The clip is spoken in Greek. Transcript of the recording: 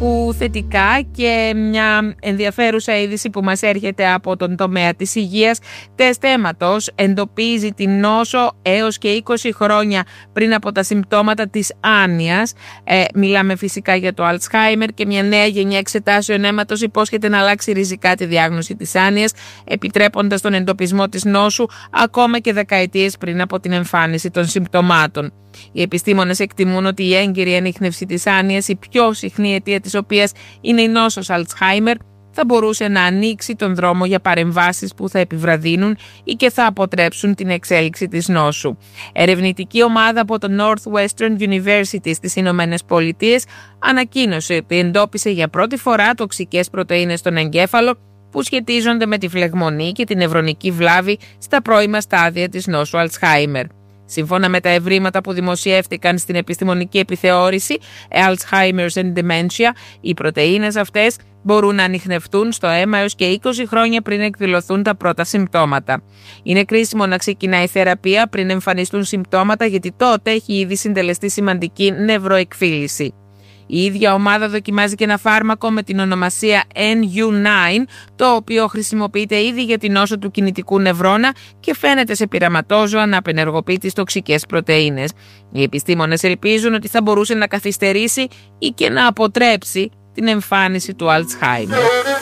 κάπου θετικά και μια ενδιαφέρουσα είδηση που μας έρχεται από τον τομέα της υγείας. Τεστ αίματος εντοπίζει την νόσο έως και 20 χρόνια πριν από τα συμπτώματα της άνοιας. Μιλάμε φυσικά για το Alzheimer, και μια νέα γενιά εξετάσεων αίματος υπόσχεται να αλλάξει ριζικά τη διάγνωση της άνοιας, επιτρέποντας τον εντοπισμό της νόσου ακόμα και δεκαετίες πριν από την εμφάνιση των συμπτωμάτων. Οι επιστήμονες εκτιμούν ότι η έγκυρη ανίχνευση της άνοιας, η πιο συχνή αιτία της οποίας είναι η νόσος Alzheimer, θα μπορούσε να ανοίξει τον δρόμο για παρεμβάσεις που θα επιβραδύνουν ή και θα αποτρέψουν την εξέλιξη της νόσου. Ερευνητική ομάδα από το Northwestern University στις Ηνωμένες Πολιτείες ανακοίνωσε ότι εντόπισε για πρώτη φορά τοξικές πρωτεΐνες στον εγκέφαλο που σχετίζονται με τη φλεγμονή και την νευρονική βλάβη στα πρώιμα στάδια της νόσου Alzheimer. Σύμφωνα με τα ευρήματα που δημοσιεύτηκαν στην επιστημονική επιθεώρηση Alzheimer's and Dementia, οι πρωτεΐνες αυτές μπορούν να ανιχνευτούν στο αίμα έως και 20 χρόνια πριν εκδηλωθούν τα πρώτα συμπτώματα. Είναι κρίσιμο να ξεκινάει η θεραπεία πριν εμφανιστούν συμπτώματα, γιατί τότε έχει ήδη συντελεστεί σημαντική νευροεκφύλιση. Η ίδια ομάδα δοκιμάζει και ένα φάρμακο με την ονομασία NU9, το οποίο χρησιμοποιείται ήδη για την νόσο του κινητικού νευρώνα και φαίνεται σε πειραματόζωα να απενεργοποιεί τις τοξικές πρωτεΐνες. Οι επιστήμονες ελπίζουν ότι θα μπορούσε να καθυστερήσει ή και να αποτρέψει την εμφάνιση του Alzheimer.